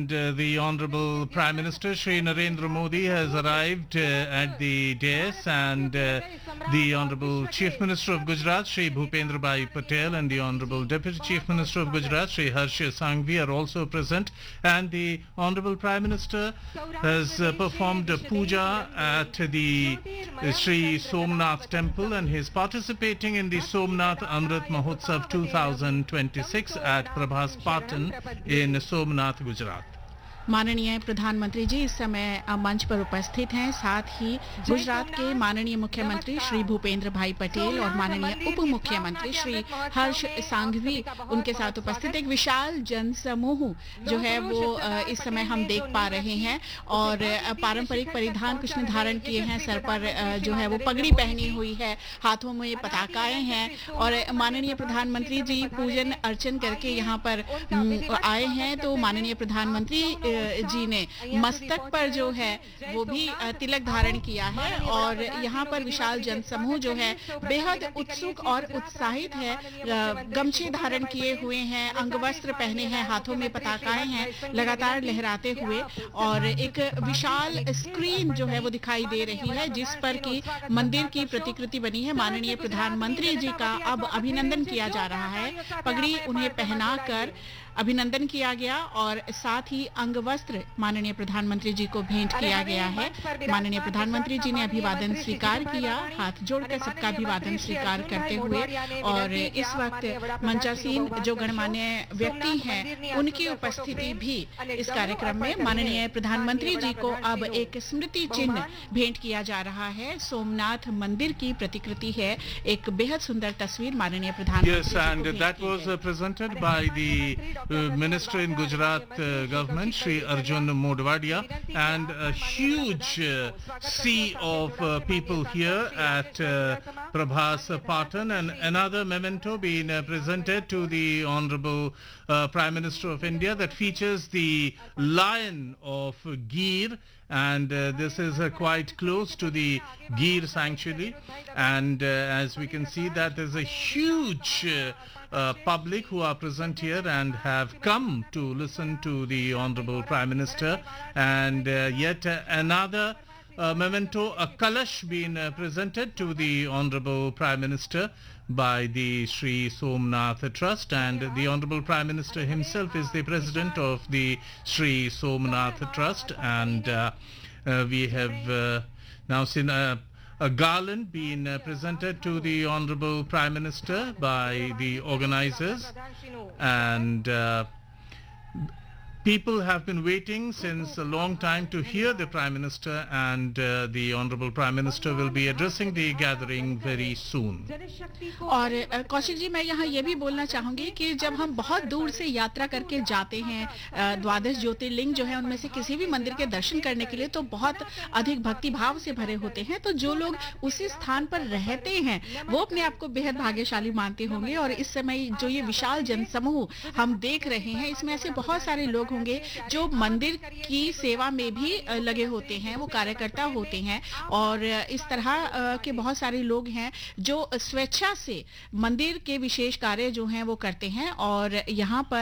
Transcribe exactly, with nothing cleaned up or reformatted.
And, uh, the Honorable Prime Minister Shri Narendra Modi has arrived uh, at the dais, and uh, the Honorable Chief Minister of Gujarat Shri Bhupendra Bhai Patel and the Honorable Deputy Chief Minister of Gujarat Shri Harsh Sanghvi are also present, and the Honorable Prime Minister has uh, performed a puja at the uh, Shri Somnath Temple, and he is participating in the Somnath Amrit Mahotsav two thousand twenty-six at Prabhas Patan in Somnath, Gujarat. माननीय प्रधानमंत्री जी इस समय मंच पर उपस्थित हैं। साथ ही गुजरात के माननीय मुख्यमंत्री श्री भूपेंद्र भाई पटेल और माननीय उप मुख्यमंत्री श्री हर्ष सांघवी उनके साथ उपस्थित एक विशाल जनसमूह जो है वो इस समय हम देख पा रहे हैं, और पारंपरिक परिधान कुछ ने धारण किए हैं, सर पर जो है वो पगड़ी पहनी हुई है, हाथों में पताकाएं हैं, और माननीय प्रधानमंत्री जी पूजन अर्चन करके यहाँ पर आए हैं। तो माननीय प्रधानमंत्री जी ने मस्तक पर जो है वो भी तिलक धारण किया है, और यहाँ पर विशाल जनसमूह जो है बेहद उत्सुक और उत्साहित है, गमछे धारण किए हुए हैं, अंगवस्त्र पहने हैं, हाथों में पताकाएं हैं लगातार लहराते हुए, और एक विशाल स्क्रीन जो है वो दिखाई दे रही है जिस पर की मंदिर की प्रतिकृति बनी है। माननीय प्रधानमंत्री जी का अब अभिनंदन किया जा रहा है, पगड़ी उन्हें पहनाकर अभिनंदन किया गया, और साथ ही अंगवस्त्र माननीय प्रधानमंत्री जी को भेंट किया गया है। माननीय प्रधानमंत्री जी ने अभिवादन स्वीकार किया, हाथ जोड़कर सबका अभिवादन स्वीकार करते हुए, और इस वक्त मंचासीन जो गणमान्य व्यक्ति हैं उनकी उपस्थिति भी इस कार्यक्रम में। माननीय प्रधानमंत्री जी को अब एक स्मृति चिन्ह भेंट किया जा रहा है, सोमनाथ मंदिर की प्रतिकृति है, एक बेहद सुंदर तस्वीर माननीय प्रधानमंत्री Uh, Minister in Gujarat uh, government, Shri Arjun Modwadia, and a huge uh, sea of uh, people here at uh, Prabhas Patan, and another memento being uh, presented to the Honorable uh, Prime Minister of India that features the Lion of Gir, and uh, this is uh, quite close to the Gir sanctuary, and uh, as we can see that there's a huge uh, Uh, public who are present here and have come to listen to the Honorable Prime Minister, and uh, yet uh, another uh, memento, a kalash being uh, presented to the Honorable Prime Minister by the Shri Somnath Trust, and the Honorable Prime Minister himself is the President of the Shri Somnath Trust, and uh, uh, we have uh, now seen a A garland being uh, presented to the Honorable Prime Minister by the organizers, and uh, people have been waiting since a long time to hear the Prime Minister, and uh, the Honorable Prime Minister will be addressing the gathering very soon. और कौशिक जी, मैं यहाँ ये भी बोलना चाहूंगी कि जब हम बहुत दूर से यात्रा करके जाते हैं, द्वादश ज्योतिर्लिंग जो है उनमें से किसी भी मंदिर के दर्शन करने के लिए, तो बहुत अधिक भक्ति भाव से भरे होते हैं। तो जो लोग उसी स्थान पर रहते हैं वो अपने आप को बेहद भाग्यशाली मानते होंगे, और इस समय जो ये विशाल जनसमूह हम देख रहे हैं इसमें ऐसे बहुत सारे लोग होंगे जो मंदिर की सेवा में भी लगे होते हैं, वो कार्यकर्ता होते हैं, और इस तरह के बहुत सारे लोग हैं जो स्वेच्छा से मंदिर के विशेष कार्य जो हैं वो करते हैं, और यहाँ पर